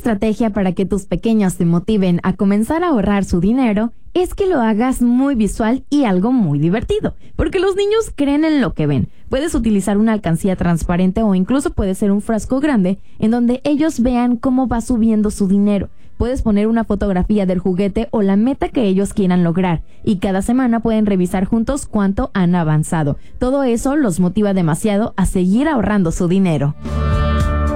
estrategia para que tus pequeños se motiven a comenzar a ahorrar su dinero es que lo hagas muy visual y algo muy divertido, porque los niños creen en lo que ven. Puedes utilizar una alcancía transparente o incluso puede ser un frasco grande en donde ellos vean cómo va subiendo su dinero. Puedes poner una fotografía del juguete o la meta que ellos quieran lograr y cada semana pueden revisar juntos cuánto han avanzado. Todo eso los motiva demasiado a seguir ahorrando su dinero.